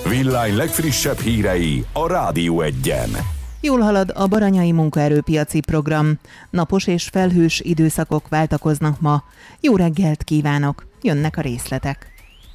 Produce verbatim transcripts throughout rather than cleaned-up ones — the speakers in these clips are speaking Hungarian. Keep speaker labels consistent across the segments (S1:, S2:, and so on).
S1: Villány legfrissebb hírei a Rádió Egyen.
S2: Jól halad a baranyai munkaerőpiaci program. Napos és felhős időszakok váltakoznak ma. Jó reggelt kívánok! Jönnek a részletek.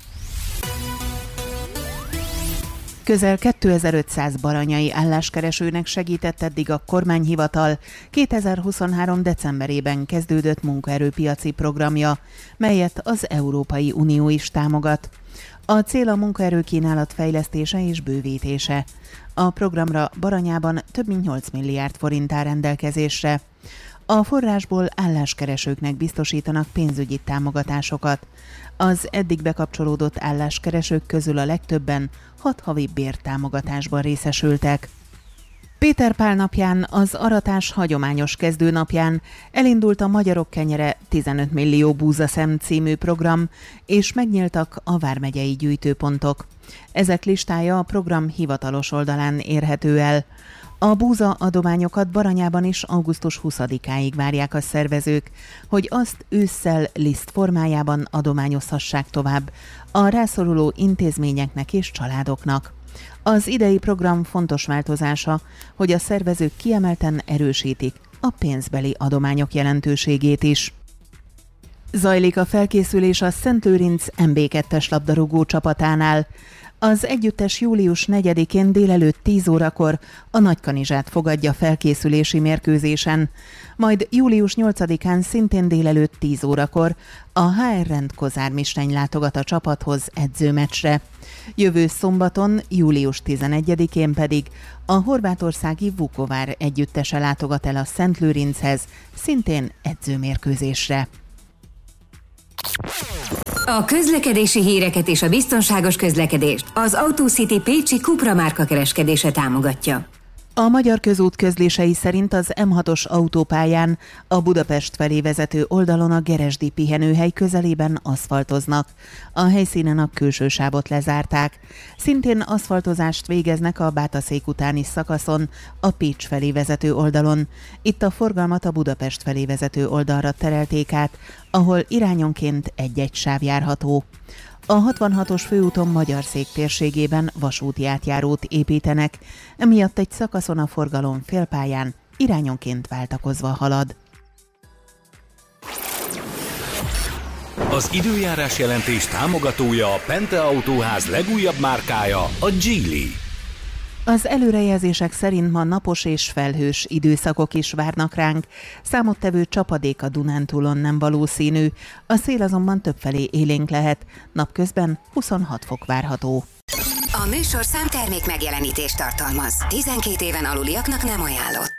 S2: Közel kétezer-ötszáz baranyai álláskeresőnek segített eddig a kormányhivatal kétezer-huszonhárom decemberében kezdődött munkaerőpiaci programja, melyet az Európai Unió is támogat. A cél a munkaerőkínálat fejlesztése és bővítése. A programra Baranyában több mint nyolc milliárd forint áll rendelkezésre. A forrásból álláskeresőknek biztosítanak pénzügyi támogatásokat. Az eddig bekapcsolódott álláskeresők közül a legtöbben hat havi bértámogatásban részesültek. Péter Pál napján, az aratás hagyományos kezdőnapján elindult a Magyarok kenyere tizenöt millió búzaszem című program, és megnyíltak a vármegyei gyűjtőpontok. Ezek listája a program hivatalos oldalán érhető el. A búza adományokat Baranyában is augusztus huszadikáig várják a szervezők, hogy azt ősszel liszt formájában adományozhassák tovább a rászoruló intézményeknek és családoknak. Az idei program fontos változása, hogy a szervezők kiemelten erősítik a pénzbeli adományok jelentőségét is. Zajlik a felkészülés a Szentlőrinc em bé kettes labdarúgó csapatánál. Az együttes július negyedikén délelőtt tíz órakor a Nagykanizsát fogadja felkészülési mérkőzésen, majd július nyolcadikán szintén délelőtt tíz órakor a há er Rend Kozármisteny látogat a csapathoz edzőmeccsre. Jövő szombaton, július tizenegyedikén pedig a horvátországi Vukovár együttese látogat el a Szentlőrinchez, szintén edzőmérkőzésre.
S3: A közlekedési híreket és a biztonságos közlekedést az AutoCity Pécsi Cupra márka kereskedése támogatja.
S2: A Magyar Közút közlései szerint az em hatos autópályán a Budapest felé vezető oldalon a Geresdi pihenőhely közelében aszfaltoznak. A helyszínen a külső sávot lezárták. Szintén aszfaltozást végeznek a Bátaszék utáni szakaszon, a Pécs felé vezető oldalon. Itt a forgalmat a Budapest felé vezető oldalra terelték át, ahol irányonként egy-egy sáv járható. A hatvanhatos főúton Magyarszék térségében vasúti átjárót építenek, emiatt egy szakaszon a forgalom félpályán irányonként váltakozva halad.
S1: Az időjárás jelentés támogatója a Pente Autóház legújabb márkája, a Geely.
S2: Az előrejelzések szerint ma napos és felhős időszakok is várnak ránk, számottevő csapadék a Dunántúlon nem valószínű, a szél azonban többfelé élénk lehet, napközben huszonhat fok várható.
S3: A műsor számtermék megjelenítést tartalmaz. tizenkét éven aluliaknak nem ajánlott.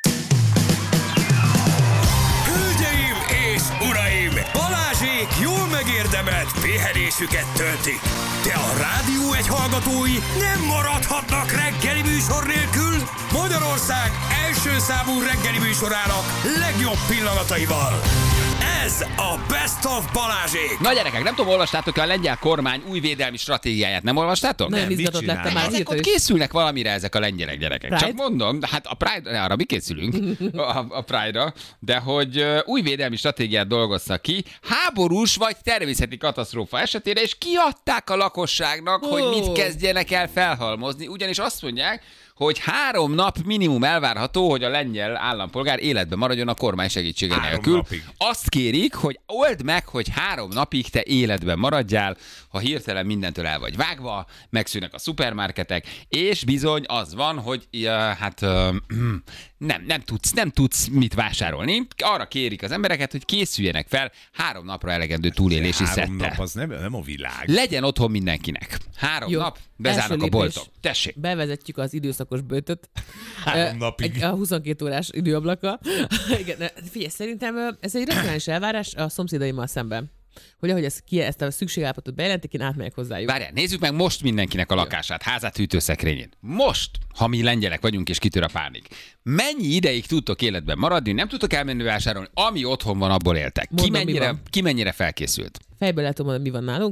S4: Hölgyeim és uraim! Balázsék jól megérdemelt pihenésüket töltik. De a Rádió egy hallgatói nem maradhatnak reggeli műsor nélkül. Magyarország első számú reggeli műsorának legjobb pillanataival. Ez a Best of Balázsék.
S5: Na gyerekek, nem tudom, olvastátok-e a lengyel kormány új védelmi stratégiáját? Nem olvastátok?
S6: Nem, izgatott lettem már.
S5: Ezek ott készülnek valamire ezek a lengyelek gyerekek.
S6: Pride?
S5: Csak mondom, hát a Pride, arra mi készülünk, a, a Pride-ra, de hogy uh, új védelmi stratégiát dolgoztak ki, háborús vagy természeti katasztrófa esetére, és kiadták a lakosságnak, oh. hogy mit kezdjenek el felhalmozni, ugyanis azt mondják, hogy három nap minimum elvárható, hogy a lengyel állampolgár életben maradjon a kormány segítsége nélkül.
S4: Napig.
S5: Azt kérik, hogy old meg, hogy három napig te életben maradjál, ha hirtelen mindentől el vagy vágva, megszűnnek a szupermarketek, és bizony az van, hogy uh, hát uh, nem, nem, tudsz, nem tudsz mit vásárolni. Arra kérik az embereket, hogy készüljenek fel három napra elegendő túlélési szettel.
S4: Három nap az nem, nem a világ.
S5: Legyen otthon mindenkinek. Három
S6: Jó.
S5: nap, bezárnak a boltok. Tessék.
S6: Bevezetjük az időszakos böjtöt.
S4: Három napig.
S6: Egy, a huszonkét órás időablaka. Igen, figyelj, szerintem ez egy racionális elvárás a szomszédaimmal szemben. Hogy ahogy ezt, ki, ezt a szükségállapotot bejelentik, én átmegyek hozzájuk.
S5: Várjál, nézzük meg most mindenkinek a lakását, házát, hűtőszekrényét. Most, ha mi lengyelek vagyunk és kitör a pánik, mennyi ideig tudtok életben maradni, nem tudtok elmenni vásárolni, ami otthon van, abból éltek. Ki
S6: Mondom,
S5: mennyire, ki mennyire felkészült?
S6: Fejből lehet mondani, mi van nálunk.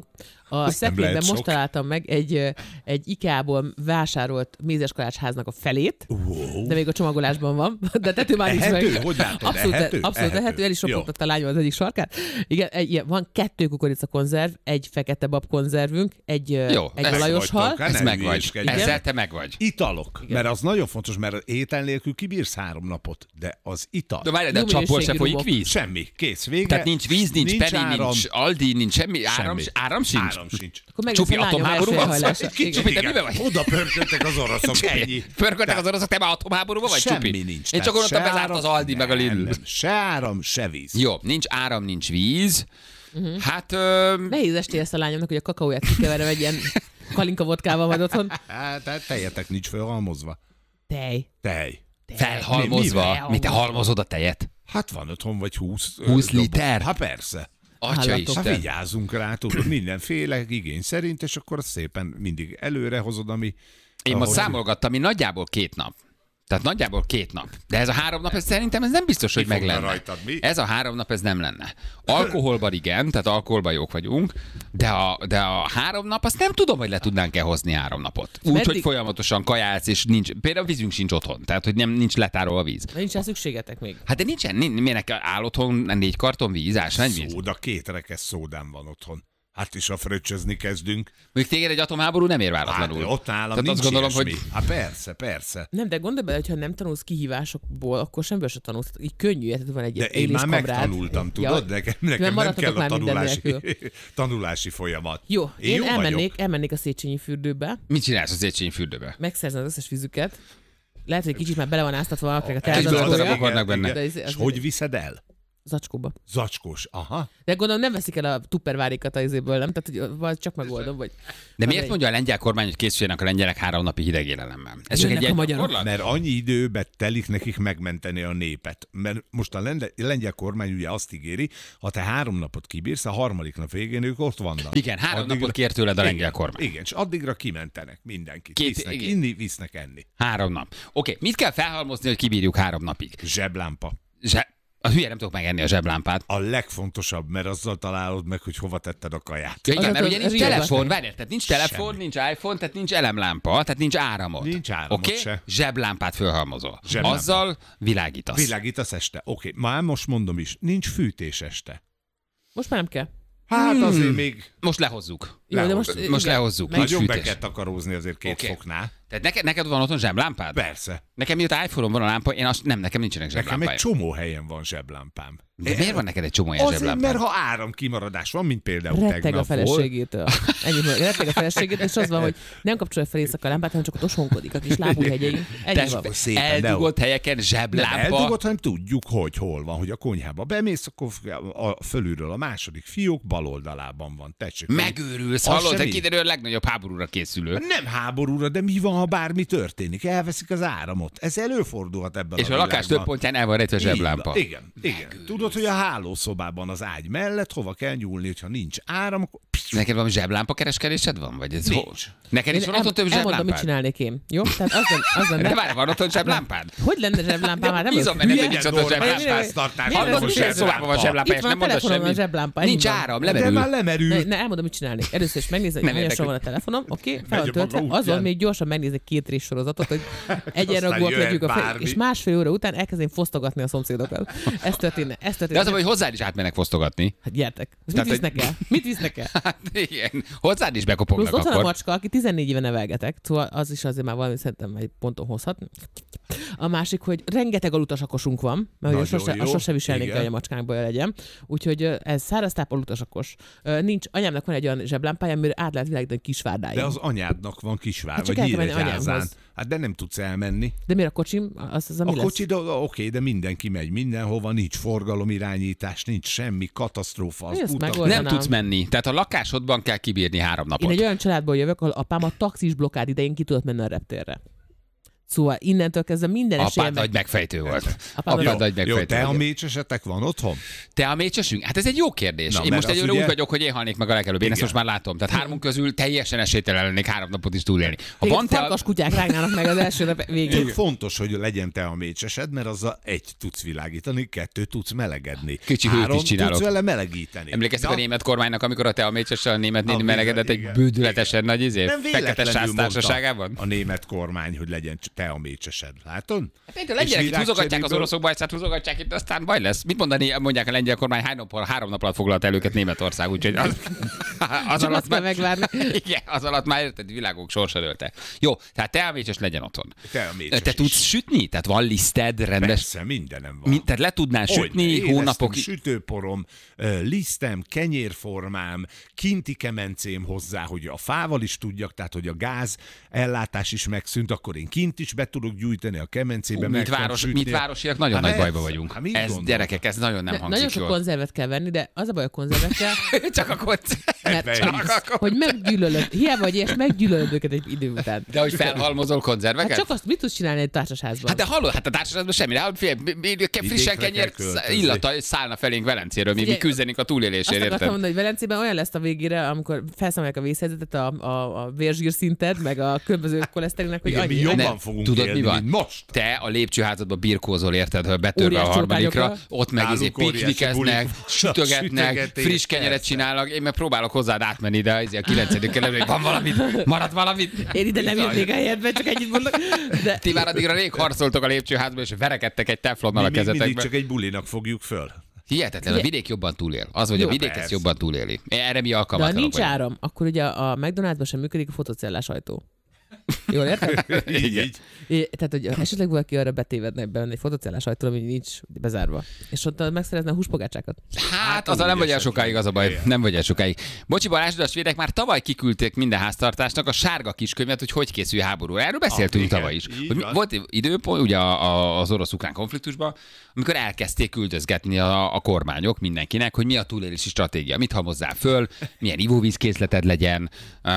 S6: A szekrényben most találtam meg egy, egy IKEA-ból vásárolt mézeskalácsháznak a felét, wow. de még a csomagolásban van. De tető már nincs meg.
S7: Hogy látod?
S6: Abszolút
S7: ehető?
S6: Abszolút ehető. ehető. El is ropogtatta a lányom az egyik sarkát. Igen, egy, ilyen, van kettő kukoricakonzerv, egy fekete bab konzervünk, egy,
S5: jó,
S6: egy olajos hal.
S5: Ez meg vagy. Ezzel te meg vagy.
S7: Italok. Igen. Mert az nagyon fontos, mert étel nélkül kibírsz három napot. De az ital.
S5: De várj, de a csapból se folyik víz.
S7: Semmi. Kész. Vége.
S5: Tehát nincs víz, nincs, nincs Penny,
S7: áram,
S5: nincs Aldi, nincs semmi. Áram,
S7: semmi.
S5: áram sincs?
S7: Áram sincs.
S5: Csupi atomháborúban vagy?
S7: Csupi, te miben vagy? Oda pörköltek az oroszok, ennyi.
S5: Pörköltek az oroszok, te már atomháborúban vagy, Csupi?
S7: Semmi nincs.
S5: Én csak gondoltam, bezárt az Aldi meg a Lidl.
S7: Se áram, se víz.
S5: Jó, nincs áram, nincs víz.
S6: Uh-huh.
S5: Hát... Ö...
S6: Nehéz esté ezt a lányomnak, hogy a kakaóját kikeverem egy ilyen kalinka vodkával majd otthon.
S7: Hát tejetek nincs fölhalmozva.
S6: Tej.
S7: Tej.
S5: Felhalmozva? Mi, mi, mi te halmozod a tejet?
S7: Hát van otthon vagy húsz...
S5: húsz liter?
S7: Hát persze.
S5: Atya Isten.
S7: Hát vigyázzunk rá, tudod, mindenféle igény szerint, és akkor szépen mindig előre hozod, ami...
S5: Én most számolgattam, én nagyjából két nap. Tehát nagyjából két nap. De ez a három nap, ez szerintem ez nem biztos, hogy meg lenne.
S7: Rajtad, mi?
S5: Ez a három nap, ez nem lenne. Alkoholban igen, tehát alkoholban jók vagyunk, de a, de a három nap, azt nem tudom, hogy le tudnánk-e hozni három napot. Úgy, Meddig... hogy folyamatosan kajálsz, és nincs, például vízünk sincs otthon, tehát hogy nem, nincs letárolva víz.
S6: De nincs rá szükségetek még.
S5: Hát de nincsen, miért áll otthon négy karton víz, ásványvíz?
S7: Szóda, két rekesz szódám van otthon. Hát is a fröccsözni kezdünk.
S5: Még téged egy atomháború nem ér váratlanul.
S7: Hát, ott nálam
S5: Tehát
S7: nincs
S5: azt gondolom,
S7: ilyesmi.
S5: hogy...
S7: Hát persze, persze.
S6: Nem, de gondolj bele, hogyha nem tanulsz kihívásokból, akkor semmiből se tanulsz. Így könnyű, tehát van egy
S7: de én már megtanultam, tudod? Ja, nekem, nekem nem kell a tanulási, tanulási folyamat.
S6: Jó, én, én
S7: jó
S6: elmennék, elmennék a Széchenyi fürdőbe.
S5: Mit csinálsz a Széchenyi fürdőbe?
S6: Megszerzem az összes vízüket. Lehet, hogy kicsit már bele van áztatva valakinek a
S5: teázadója. vannak benne.
S7: És hogy viszed el?
S6: Zacskóba.
S7: Zacskós, aha.
S6: De gondolom nem veszik el a tuppervárikat az izéből, nem? Tehát hogy csak megoldom, vagy...
S5: De miért egy... mondja a lengyel kormány, hogy készüljenek a lengyelek három napi hideg élelemmel? Ez csak egy ilyen gyakorlat?
S7: Mert annyi időbe telik nekik megmenteni a népet. Mert most a lengyel kormány ugye azt ígéri, ha te három napot kibírsz, a harmadik nap végén ők ott vannak.
S5: Igen, három addigra... napot kér tőled a lengyel
S7: igen,
S5: kormány.
S7: Igen, és addigra kimentenek mindenkit.
S5: Két...
S7: Visznek
S5: igen.
S7: inni, visznek enni.
S5: Három nap. Oké, mit kell felhalmozni, hogy kibírjuk három napig?
S7: Zseblámpa.
S5: Zse... A hülye nem tudok megenni a zseblámpát.
S7: A legfontosabb, mert azzal találod meg, hogy hova tetted a kaját.
S5: Ja, igen, mert ugye nincs telefon, várjál, tehát nincs telefon, semmi. Nincs iPhone, tehát nincs elemlámpa, tehát nincs áramot.
S7: Nincs áramot
S5: okay?
S7: se.
S5: Zseblámpát fölhalmozol.
S7: Zseblámpa.
S5: Azzal világítasz.
S7: Világítasz este. Oké, okay. Már most mondom is, nincs fűtés este.
S6: Most már nem kell.
S7: Hát hmm. azért még...
S5: Most lehozzuk.
S6: Jó, de most,
S5: most lehozzuk.
S7: Nagyon be kell takarózni azért két okay. foknál.
S5: Tehát neked, neked van otthon zseblámpád?
S7: Persze.
S5: Nekem mióta iPhone-on van a lámpa, én azt nem, nekem nincsenek zseblámpáim.
S7: Nekem egy csomó helyen van zseblámpám.
S5: De miért van neked egy csomó ilyen
S7: azért,
S5: zseblámpád?
S7: mert ha áramkimaradás van, mint például
S6: retteg
S7: tegnap
S6: a feleségétől. Ennyi, retteg a feleségétől, és az van, hogy nem kapcsolja fel éjszaka a lámpát, hanem csak ott osonkodik a kis lábújhegyein. Ennyi van.
S5: Eldugott helyeken zseblámpa.
S7: Nem eldugott, hanem tudjuk, hogy hol van, hogy a konyhába bemész, akkor a fölülről a második fiók bal oldalában van. Tessék,
S5: megőrülsz, hallod? Te kiderül a legnagyobb háborúra készülő.
S7: Nem háborúra, de mi van, ha bármi történik? Elveszik az áramot. Ez előfordulhat ebben
S5: és
S7: a
S5: És a lakás több pontján el van rejtve a zseblámpa.
S7: Igen, igen. Tudod, hogy a hálószobában az ágy mellett hova kell nyúlni, hogyha nincs áram, akkor...
S5: Neked valami zseblámpa kereskedésed van? Vagy ez nincs. Neked is van otthon több zseblámpád?
S6: Elmondom, mit csinálnék én. Jó? Tehát az lenne, az lenne.
S5: De várj, van otthon zseblámpád?
S6: Hogy lenne zseblámpám? Hát nem
S5: bízom benne, hogy nincs otthon zseblámpád. Hallod, milyen szobában van zseblámpa, és nem mondasz semmit. Nincs áram, lemerül.
S7: De már lemerül.
S6: Ne, elmondom, mit csinálnék. Először is megnézem, hogy hányasan van a telefonom, oké, fel van töltve, azon még gyorsan megnézek két rés sorozatot, hogy egyenrangúak legyünk a fel, és másfél óra után elkezdém fosztogatni a szomszédokat. Ez történne, ez történne.
S5: De az, hogy hozzád is átmennek fosztogatni.
S6: Hát gyertek. Mit visznek el? Mit visznek el?
S5: Hát igen, hozzád is bekopognak
S6: plusz
S5: akkor.
S6: Ott van a macska, aki tizennégy éve nevelgetek, szóval az is azért már valami szerintem egy ponton hozhat. A másik, hogy rengeteg alutasakosunk van, mert hogy a sose, a sose viselnék, hogy a macskánkból legyen. Úgyhogy ez száraztáp alutasakos. Nincs, anyámnak van egy olyan zseblámpája, amire át lehet világítani Kisvárdáig.
S7: De az anyádnak van Kisvár, hát vagy Nyíregyházán. Hát de nem tudsz elmenni.
S6: De miért a kocsim? Az, az, ami
S7: a kocsi, oké, okay, de mindenki megy mindenhova, nincs forgalomirányítás, nincs semmi, katasztrófa. Az
S5: nem tudsz menni. Tehát a lakásodban kell kibírni három napot.
S6: Én egy olyan családból jövök, ahol apám a taxis blokkád idején ki tudott menni a reptérre. Szóval innentől kezdve minden esélye...
S5: Apád nagy megfejtő volt.
S6: Apád
S5: Apád nagy
S7: Jó,
S5: megfejtő
S7: te a
S5: volt.
S7: mécsesetek van otthon?
S5: Te a mécsesünk? Hát ez egy jó kérdés.
S7: Na,
S5: Én
S7: mert
S5: most
S7: az
S5: egyre
S7: ugye-
S5: úgy vagyok, hogy én halnék meg a legelőbb. Én ezt
S7: Igen.
S5: most már látom. Tehát hármunk közül teljesen esélytelen lennék három napot is túlélni. Ha
S6: Még
S5: van te a...
S6: farkas kutyák rágnának meg az első nap végén.
S7: Tök fontos, hogy legyen te a mécsesed, mert azzal egy tudsz világítani, kettő tudsz melegedni.
S5: Kicsi hőt is
S7: Három
S5: csinálok.
S7: tudsz vele melegíteni.
S5: Emlékeztek a német kormánynak, amikor a te a mécsessel a német néni
S7: A
S5: melegedett egy
S7: igen,
S5: bődületesen nagy izé?
S7: Nem
S5: Fekete
S7: véletlenül
S5: sász
S7: mondta
S5: társaságában?
S7: a német kormány, hogy legyen te a mécsesed. Látod?
S5: Hát a lengyelek itt húzogatják az
S7: virágcseréből-
S5: oroszok bajszát, húzogatják itt, aztán baj lesz. Mit mondani, mondják a lengyel kormány, hány nap, három nap alatt foglalt el őket Németország, úgyhogy az, az
S6: Csak
S5: alatt
S6: azt kell megvárni.
S5: Igen, az alatt már érted, világok sorsa dőlte. Jó, tehát te a mécses legyen otthon.
S7: Te a mécses
S5: Te
S7: is.
S5: tudsz sütni? Tehát van liszted, rendes?
S7: Persze, mindenem van.
S5: Mi, tehát le tudnál sütni
S7: Hogyne,
S5: hónapokig?
S7: élesztőm, sütőporom, ö, lisztem, kenyérformám, kinti kemencém hozzá, hogy a fával is tudjak, tehát hogy a gáz ellátás is megszűnt, akkor én kint is be tudok gyújtani a kemencébe.
S5: Hú,
S7: meg
S5: mint,
S7: tudom
S5: város,
S7: sütni.
S5: mint városiak nagyon
S7: Hát
S5: nagy
S7: persze,
S5: bajba vagyunk.
S7: hát mit
S5: Ez,
S7: gondolod?
S5: gyerekek, ez nagyon nem
S6: De
S5: hangzik
S6: nagyon sok
S5: jól.
S6: konzervet kell venni, de az a baj a konzervekkel,
S5: Csak a koncert.
S6: mert
S5: Csak a koncert.
S6: hogy meggyűlölöd, hiába vagy ilyes, meggyűlölöd őket egy idő után.
S5: De hogy felhalmozol konzerveket?
S6: Hát csak azt mit tudsz csinálni egy társasházban?
S5: Hát de hallod, hát a társaságban semmi, de hát fél, frissen
S7: kell
S5: kenyér
S7: költözni.
S5: illata szállna felénk Velencéről, mi, mi
S6: Figyelj,
S5: küzdenénk a
S6: Azt
S5: túlélésért,
S6: akartam
S5: érted?
S6: mondani, hogy Velencében olyan lesz a végére, amikor felszámolják a vészhelyzetet, a, a, a vérzsírszinted, meg a különböző koleszterinnek, hogy
S7: Igen, mi
S6: annyi.
S7: jobban
S5: Nem,
S7: fogunk
S5: tudod,
S7: élni,
S5: mi van?
S7: mint most.
S5: Te a lépcsőházadba birkózol, érted, hogy betörve a
S6: Óriás
S5: harmadikra,
S6: csorkányokkal.
S5: ott meg izé
S7: Náluk óriási
S5: piknikeznek,
S7: bulik.
S5: sütögetnek,
S7: Sütögetés,
S5: friss kenyeret
S7: persze.
S5: csinálnak, én meg próbálok hozzád átmenni, de izé a kilencedik kerületben, hogy van valamit, marad valamit.
S6: Én ide nem jönnék a helyedbe, csak ennyit mondok. De
S5: Ti már addigra rég harcoltok a lépcsőházba, és verekedtek egy teflonnal a
S7: Mi még mindig
S5: kezetekbe.
S7: csak egy bulinak fogjuk föl.
S5: Hihetetlen, a
S6: Ugye-
S5: vidék jobban túlél. Az, hogy a
S6: Jó,
S5: vidék
S7: persze.
S5: ezt jobban túléli. Erre mi
S6: de ha
S5: alkalmatlanok
S6: nincs
S5: vagyunk.
S6: áram, akkor ugye a McDonald'sban sem működik a fotocellás ajtó. Jól érted?
S7: Így, így.
S6: É, tehát, hogy esetleg valaki arra betévedne benne egy fotocellás ajtó, ami nincs bezárva. És ott meg szeretne a húspogácsákat.
S5: Hát, azzal nem vagy el sokáig, az a baj.
S7: Igen.
S5: Nem vagy el sokáig. Bocsi Balázs, de a svédek már tavaly kiküldték minden háztartásnak a sárga kiskönyvet, hogy hogy készül háború. Erről beszéltünk
S7: Ah, igen,
S5: tavaly is.
S7: így
S5: Hogy
S7: van.
S5: volt időpont, ugye a- a- az orosz-ukrán konfliktusban, amikor elkezdték küldözgetni a, a kormányok mindenkinek, hogy mi a túlélési stratégia, mit hamozzál föl, milyen ivóvízkészleted legyen,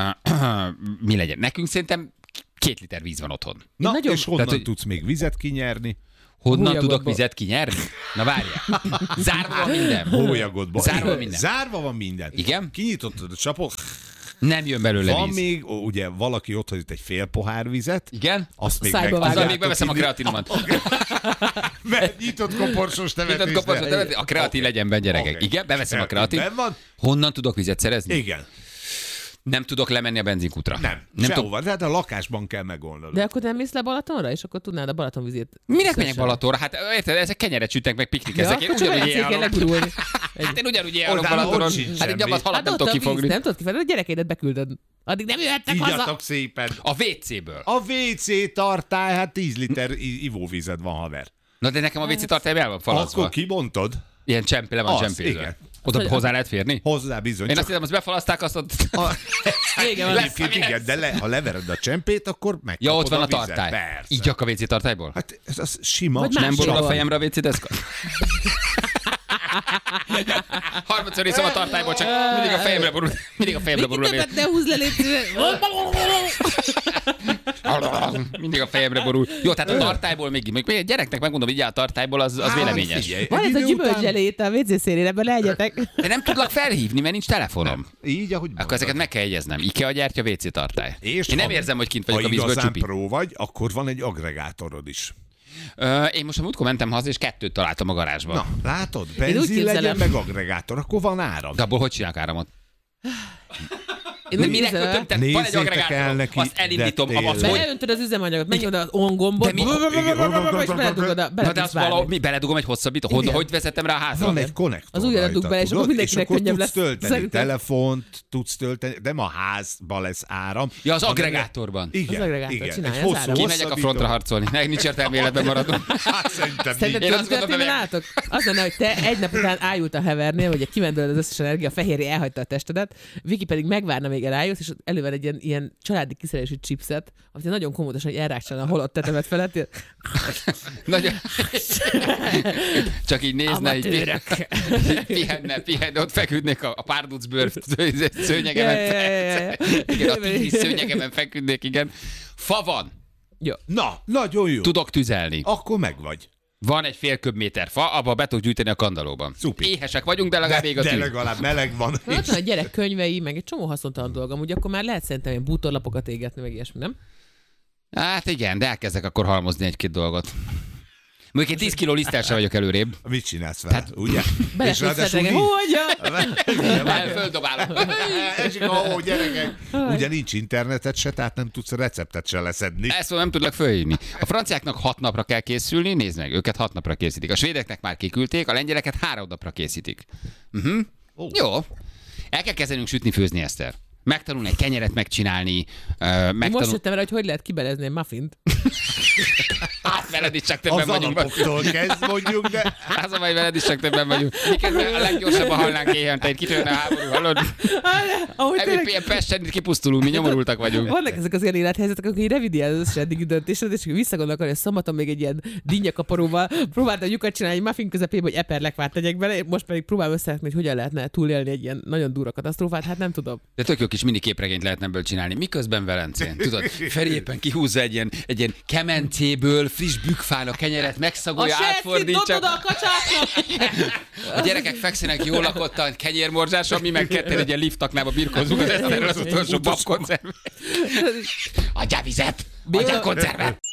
S5: mi legyen. Nekünk szerintem két liter víz van otthon.
S7: Na,
S6: nagyon-
S7: és honnan
S5: Tehát, hogy-
S7: tudsz még vizet kinyerni?
S5: Honnan
S6: Hólyagodból.
S5: tudok vizet kinyerni? Na várjál. Zárva van minden.
S7: Hólyagodban.
S5: Zárva van minden.
S7: Zárva van minden.
S5: Igen?
S7: Kinyitottad a csapot,
S5: Nem jön belőle
S7: van
S5: víz.
S7: még, ó, ugye valaki ott hagyott egy fél pohár vizet,
S5: Igen?
S7: azt még
S6: Szájba
S7: meg
S6: vágod.
S5: Azzal
S6: Tudjátok
S5: még beveszem a kreatinomat.
S7: Mert nyitott koporsos
S5: Nyitott
S7: temetésre.
S5: koporsot temetni, a kreatin legyen benne, gyerekek.
S7: Oké.
S5: Igen, beveszem a
S7: Kreatin
S5: kreatin.
S7: benn van?
S5: Honnan tudok vizet szerezni?
S7: Igen.
S5: Nem tudok lemenni a benzinkútra.
S7: Nem.
S5: Nem
S7: Nem
S5: tudok.
S7: Sehova. Tehát a lakásban kell megoldani.
S6: De akkor nem mész le Balatonra, és akkor tudnád a Balatonvizét.
S5: Minek menjek
S6: összesen.
S5: Balatonra? Hát érted, ezek kenyeret sütnek, meg piknikeznek.
S6: Ja,
S5: Én
S6: akkor csak
S5: ugyanúgy
S6: Velencén kell
S5: élok.
S6: legurulni.
S5: Hát én ugyanúgy élok
S7: Odána ott
S5: Balatonon.
S7: sincs
S5: Hát egy
S7: semmi.
S5: nyamat halat
S6: Hát
S5: nem
S6: ott
S5: tudok
S6: a víz,
S5: kifogni.
S6: nem tudod kifogni, a gyerekédet beküldöd. Addig nem jöhettek haza.
S7: Ígyatok szépen.
S5: A vé céből.
S7: A vé cé tartály, hát tíz liter i- ivóvízed van, haver.
S5: Na de nekem a vé cé tartály el van falazva.
S7: Akkor kibontod?
S5: Ilyen csempé le van
S7: Az,
S5: csempézve.
S7: igen.
S5: Oda hozzá lehet férni?
S7: Hozzá bizony.
S5: Én
S7: Csak
S5: azt hiszem, azt befalaszták, azt ott...
S7: a...
S6: Vége van.
S5: Lesz,
S7: Egyébként igen, de le, ha levered a csempét, akkor megkapod
S5: Ja, ott van a
S7: vizet.
S5: tartály.
S7: Persze.
S5: Igyak a vé cé tartályból?
S7: Hát ez az sima.
S6: Vagy
S5: Nem
S6: más
S5: borul a
S6: van.
S5: fejemre a vé cé deszka? Harmadszor iszom a tartályból, csak mindig a fejemre borul, mindig a fejemre borul a vé cé.
S6: Többet ne húzz le, légy szíves.
S5: Mindig a fejemre borul. Jó, tehát a tartályból még, még egy gyereknek megmondom, így a tartályból, az, az véleményes.
S7: Figyelj,
S6: Van
S7: egy
S6: ez a
S7: idő után-
S6: gyümölcselét a vé cé szélén, ebben legyetek.
S5: De nem tudlak felhívni, mert nincs telefonom.
S7: Így, ahogy
S5: Akkor ezeket meg kell jegyeznem. IKEA gyártya, vé cé tartály.
S7: És
S5: Én nem
S7: ha-
S5: érzem, hogy kint
S7: Ha
S5: vagyok a vízből
S7: igazán
S5: csupi.
S7: pró vagy, akkor van egy agregátorod is.
S5: Ö, én most a múltkor mentem haza, és kettőt találtam a garázsban.
S7: Na, látod?
S6: úgy
S7: Benzin
S6: képzelem.
S7: legyen, meg agregátor, akkor van áram.
S5: De abból hogy csinálok áramot?
S6: Én
S5: De
S6: úgy
S5: mire
S6: képzelem,
S5: kötöm? Tehát van egy
S7: Nézzétek el
S5: agregátorom,
S7: neki,
S5: azt elindítom,
S7: de
S5: azt
S7: tényleg.
S5: hogy...
S6: Beleöntöd az üzemanyagot, menj oda az on gombot,
S5: De mi-
S6: és beledugod a,
S5: Na
S6: bele
S5: de
S6: tudsz
S5: azt valahol,
S6: várni.
S5: mi beledugom egy hosszabbító, hogy,
S7: Igen.
S5: hogy vezetem rá a házra?
S7: Van egy konnektor
S6: Az ujjadat dug
S7: rajta,
S6: bele, és
S7: tudod?
S6: akkor mindenkinek
S7: és akkor
S6: könnyebb
S7: tudsz
S6: lesz.
S7: tölteni
S6: Szerintem.
S7: telefont, tudsz tölteni, de ma a házba lesz áram.
S5: Ja, az
S7: hanem-
S5: agregátorban.
S7: Igen,
S6: Az agregátor
S7: igen.
S6: csinálja
S7: Egy
S6: az
S7: hosszú
S6: áram.
S5: Kimegyek a
S7: hosszabbító.
S5: frontra harcolni. Ne, nincs értelme életben maradnom.
S7: Hát szerintem
S6: Szerinted
S7: így.
S5: Én azt
S6: tudod,
S5: gondolom,
S6: történni
S5: bemegyek.
S6: nálatok? Az lenne, hogy te egy nap után ájult a hevernél, vagy kiment belőled az összes energia, a fehérje elhagyta a testedet, Viki pedig megvárna, még elájulsz, és elővel egy ilyen, ilyen családi kiszerelésű chipset, amit nagyon komótosan, hogy elrákcsolna a halott tetemet felett.
S5: Nagyon... Csak így nézne, így
S6: Amatőrök.
S5: pihenne, pihenne, ott feküdnék a, a párduc bőr szőnyegemen.
S6: Ja, ja, ja, ja.
S5: Igen, a tigris szőnyegemen feküdnék, igen. Fa van.
S6: Jó.
S7: Na, nagyon jó.
S5: Tudok tüzelni.
S7: Akkor megvagy.
S5: Van egy fél köbméter fa, abba be tudok gyűjteni a kandallóban.
S7: Szupi.
S5: Éhesek vagyunk, de legalább ég a
S7: De
S5: tűz.
S7: legalább meleg van.
S6: Na, ott van a gyerek könyvei, meg egy csomó haszontalan dolgom, ugye akkor már lehet szerintem ilyen bútorlapokat égetni, meg ilyesmi, nem?
S5: Hát igen, de elkezdek akkor halmozni egy-két dolgot. Mondjuk én tíz kiló liszttel sem vagyok előrébb.
S7: Mit csinálsz vele, ugye?
S6: Belefőzhetek,
S7: nincs-
S6: hogyan?
S5: El, földobálom.
S7: Esik a hó, gyerekek. Ugye nincs internetet se, tehát nem tudsz receptet se leszedni.
S5: Ezt nem tudlak fölhívni. A franciáknak hat napra kell készülni, nézd meg, őket hat napra készítik. A svédeknek már kiküldték, a lengyeleket három napra készítik. Uh-huh. Oh. Jó. El kell kezdenünk sütni, főzni, Eszter. Megtanulni egy kenyeret megcsinálni. Uh, megtanul...
S6: Most jöttem rá, hogy hogy lehet kibelezni egy muffint.
S5: Hát veled is csak többen
S7: Az
S5: vagyunk.
S7: alapoktól kezd mondjuk, de...
S5: Az a baj, veled is csak többen vagyunk. Miközben a leggyorsabban halnánk éjjel, itt kitörne a háború, hallod?
S6: Ahogy
S5: Ebből
S6: tényleg
S5: ilyen Pesten itt kipusztulunk, mi nyomorultak vagyunk.
S6: vannak ezek az ilyen élethelyzetek, akkor így revidiálod az összes eddigi döntésed, és akkor visszagondolok arra, hogy szombaton még egy ilyen dinnyakaparóval próbáltam lyukat csinálni egy muffin közepébe, hogy eperlekvárt tegyek bele, most pedig próbálom összerakni, hogy hogyan lehetne túlélni egy ilyen nagyon durva katasztrófát, hát nem tudom.
S5: De tök jó kis mini képregényt lehetne ebből csinálni. Miközben Velencén, tudod, Feri éppen kihúzza egy ilyen, egy ilyen kemencéből friss bükkfán a kenyeret, megszagolja, átfordítsa.
S6: A kacsáknak!
S5: A gyerekek fekszenek jól lakottan kenyérmorzsáson, mi meg ketten egy ilyen liftaknába birkozunk az Eszterrel az utolsó babkoncervet. Adjál vizet! Adjál koncervet!